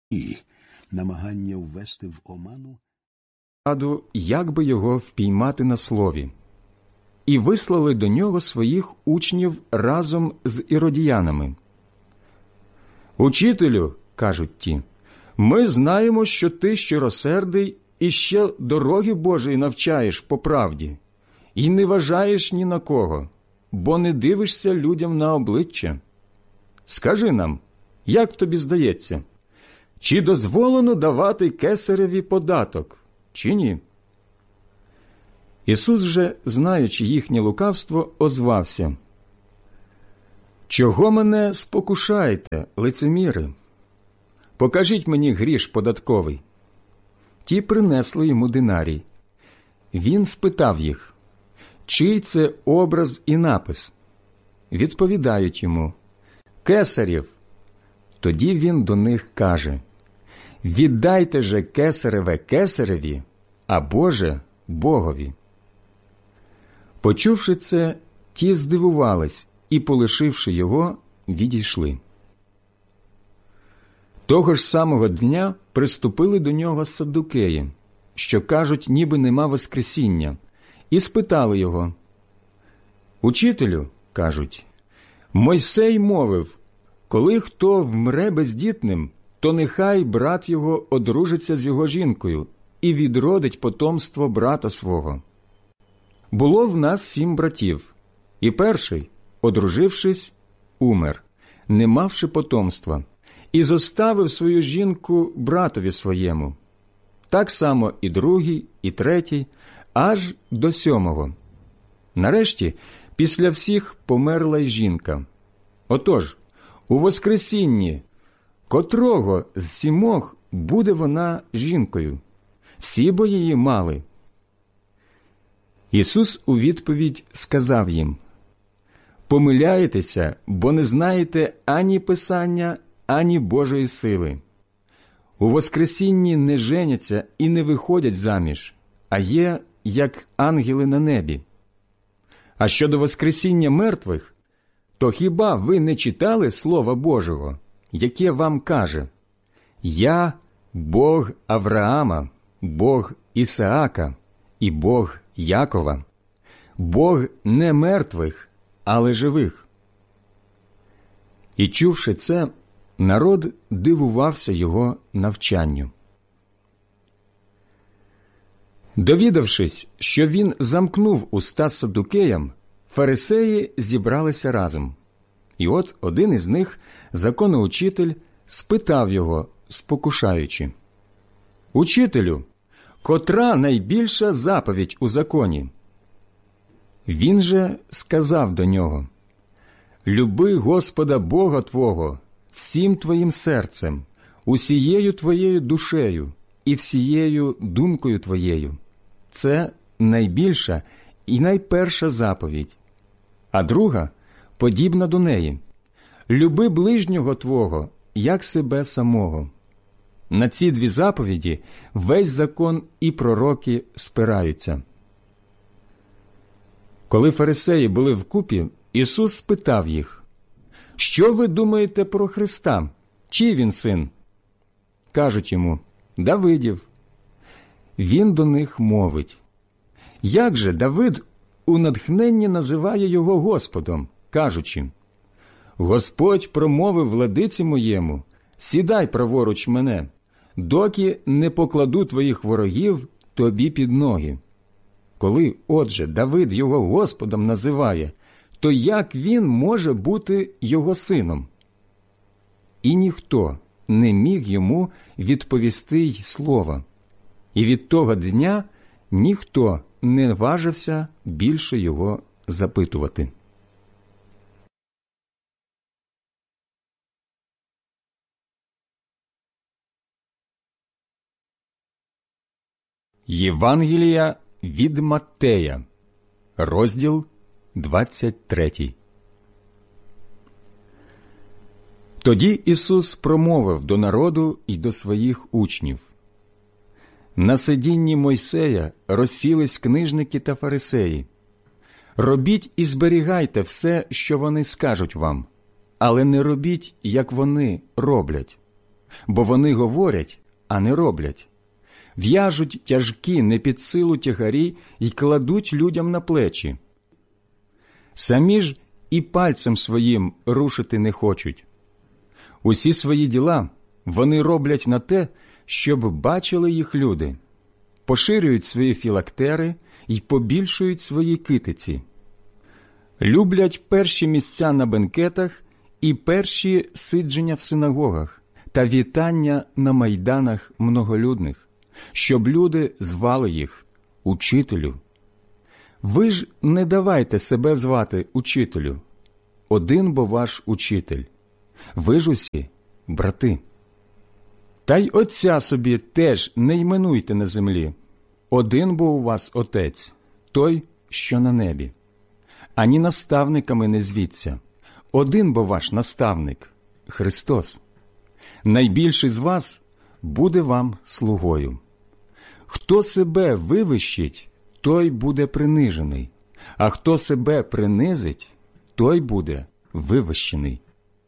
І намагання ввести в оману раду, як би його впіймати на слові, і вислали до нього своїх учнів разом з іродіянами. «Учителю, – кажуть ті, – ми знаємо, що ти щиросердий і ще дороги Божої навчаєш по правді, і не вважаєш ні на кого, бо не дивишся людям на обличчя. Скажи нам, як тобі здається, чи дозволено давати кесареві податок, чи ні?» Ісус же, знаючи їхнє лукавство, озвався: «Чого мене спокушаєте, лицеміри? Покажіть мені гріш податковий». Ті принесли йому динарій. Він спитав їх: «Чий це образ і напис?» Відповідають йому: «Кесарів». Тоді він до них каже: «Віддайте же кесареве кесареві, а Боже – Богові». Почувши це, ті здивувались і, полишивши його, відійшли. Того ж самого дня приступили до нього саддукеї, що кажуть, ніби нема воскресіння, і спитали його: «Учителю, – кажуть, – Мойсей мовив, коли хто вмре бездітним, то нехай брат його одружиться з його жінкою і відродить потомство брата свого. Було в нас 7 братів, і перший, одружившись, умер, не мавши потомства, і зоставив свою жінку братові своєму. Так само і другий, і третій, аж до 7. Нарешті, після всіх померла й жінка. Отож, у воскресінні, котрого з 7 буде вона жінкою? Всі бо її мали». Ісус у відповідь сказав їм: «Помиляєтеся, бо не знаєте ані Писання, ані Божої сили. У воскресінні не женяться і не виходять заміж, а є, як ангели на небі. А щодо воскресіння мертвих, то хіба ви не читали Слова Божого, яке вам каже: «Я – Бог Авраама, Бог Ісаака і Бог Якова, Бог не мертвих, але живих». І чувши це, народ дивувався його навчанню. Довідавшись, що він замкнув уста саддукеям, фарисеї зібралися разом. І от один із них, законоучитель, спитав його, спокушаючи: «Учителю, котра найбільша заповідь у законі?» Він же сказав до нього: «Люби Господа Бога твого всім твоїм серцем, усією твоєю душею і всією думкою твоєю. Це найбільша і найперша заповідь. А друга подібна до неї: люби ближнього твого, як себе самого. На ці 2 заповіді весь закон і пророки спираються». Коли фарисеї були вкупі, Ісус спитав їх: «Що ви думаєте про Христа? Чий він син?» Кажуть йому: «Давидів». Він до них мовить: «Як же Давид у натхненні називає його Господом, кажучи: Господь промовив владиці моєму: сідай праворуч мене, доки не покладу твоїх ворогів тобі під ноги. Коли, отже, Давид його Господом називає, то як він може бути його сином?» І ніхто не міг йому відповісти й слова. І від того дня ніхто не важився більше його запитувати. Євангелія від Маттея, розділ 23. Тоді Ісус промовив до народу і до своїх учнів: «На сидінні Мойсея розсілись книжники та фарисеї. Робіть і зберігайте все, що вони скажуть вам, але не робіть, як вони роблять. бо вони говорять, а не роблять. В'яжуть тяжкі, не під силу тягарі й кладуть людям на плечі. Самі ж і пальцем своїм рушити не хочуть. Усі свої діла вони роблять на те, щоб бачили їх люди. Поширюють свої філактери й побільшують свої китиці. Люблять перші місця на бенкетах і перші сидження в синагогах та вітання на майданах многолюдних, щоб люди звали їх «Учителю». Ви ж не давайте себе звати «Учителю». Один бо ваш учитель. Ви ж усі брати. Та й Отця собі теж не іменуйте на землі. Один бо у вас Отець, той, що на небі. Ані наставниками не звіться. Один бо ваш наставник – Христос. Найбільший з вас буде вам слугою. Хто себе вивищить, той буде принижений, а хто себе принизить, той буде вивищений.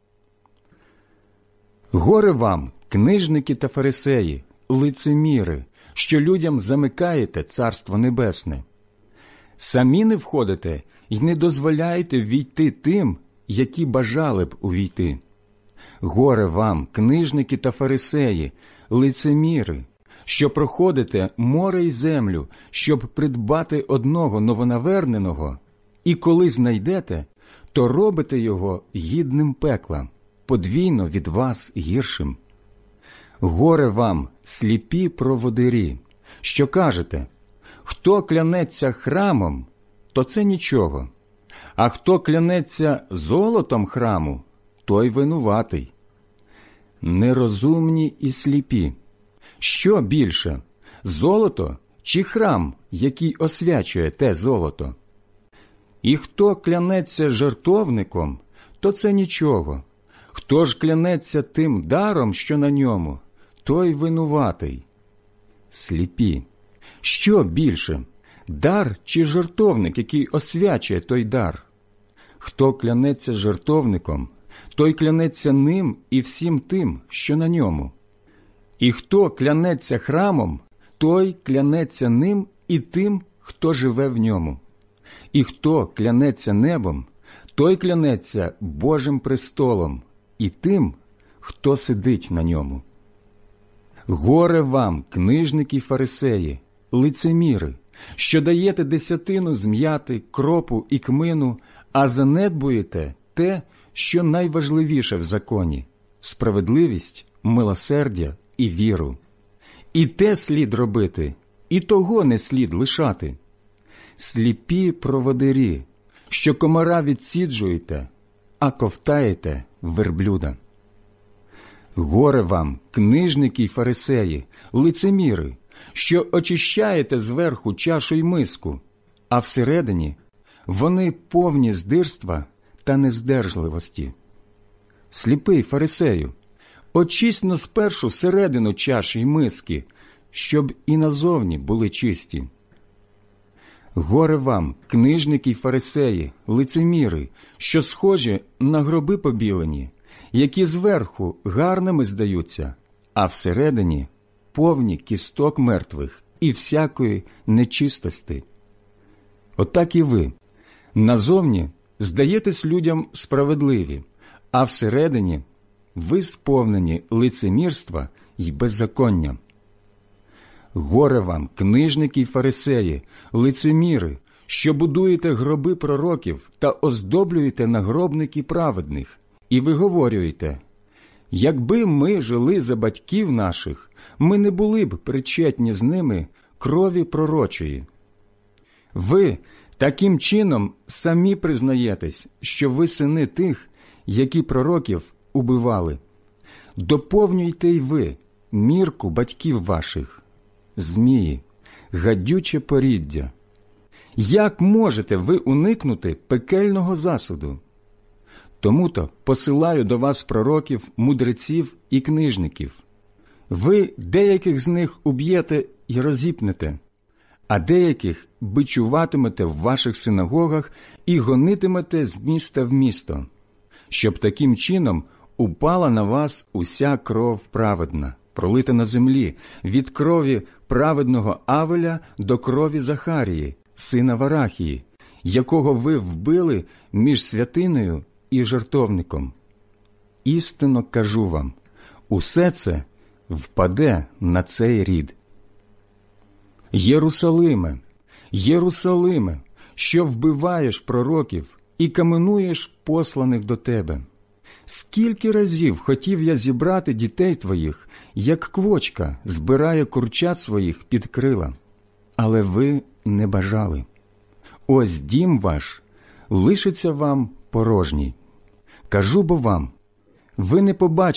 Горе вам, книжники та фарисеї, лицеміри, що людям замикаєте Царство Небесне. Самі не входите й не дозволяєте війти тим, які бажали б увійти. Горе вам, книжники та фарисеї, лицеміри, що проходите море й землю, щоб придбати одного новонаверненого, і коли знайдете, то робите його гідним пекла, подвійно від вас гіршим. Горе вам, сліпі проводирі, що кажете, хто клянеться храмом, то це нічого, а хто клянеться золотом храму, той винуватий. Нерозумні і сліпі. Що більше, золото чи храм, який освячує те золото? І хто клянеться жертовником, то це нічого. Хто ж клянеться тим даром, що на ньому, той винуватий. Сліпі. Що більше, дар чи жертовник, який освячує той дар? Хто клянеться жертовником, той клянеться ним і всім тим, що на ньому. І хто клянеться храмом, той клянеться ним і тим, хто живе в ньому. І хто клянеться небом, той клянеться Божим престолом і тим, хто сидить на ньому. Горе вам, книжники й фарисеї, лицеміри, що даєте десятину з м'яти, кропу і кмину, а занедбуєте те, що найважливіше в законі – справедливість, милосердя і віру. І те слід робити, і того не слід лишати. Сліпі проводирі, що комара відсіджуєте, а ковтаєте верблюда. Горе вам, книжники й фарисеї, лицеміри, що очищаєте зверху чашу й миску, а всередині вони повні здирства та нездержливості. Сліпий фарисею, очисть-но спершу середину чаші й миски, щоб і назовні були чисті. Горе вам, книжники й фарисеї, лицеміри, що схожі на гроби побілені, які зверху гарними здаються, а всередині повні кісток мертвих і всякої нечистості. Отак і ви, назовні здаєтесь людям справедливі, а всередині ви сповнені лицемірства й беззаконня. Горе вам, книжники й фарисеї, лицеміри, що будуєте гроби пророків та оздоблюєте нагробники праведних, і виговорюєте: якби ми жили за батьків наших, ми не були б причетні з ними крові пророчої. Ви таким чином самі признаєтесь, що ви сини тих, які пророків убивали. Доповнюйте й ви мірку батьків ваших. Змії, гадюче поріддя. Як можете ви уникнути пекельного засуду? Тому-то посилаю до вас пророків, мудреців і книжників. Ви деяких з них уб'єте й розіпнете, а деяких бичуватимете в ваших синагогах і гонитимете з міста в місто, щоб таким чином упала на вас уся кров праведна, пролита на землі, від крові праведного Авеля до крові Захарії, сина Варахії, якого ви вбили між святиною і жертовником. Істинно кажу вам, усе це впаде на цей рід. Єрусалиме, Єрусалиме, що вбиваєш пророків і каменуєш посланих до тебе. Скільки разів хотів я зібрати дітей твоїх, як квочка збирає курчат своїх під крила, але ви не бажали. Ось дім ваш лишиться вам порожній. Кажу бо вам, ви не побачите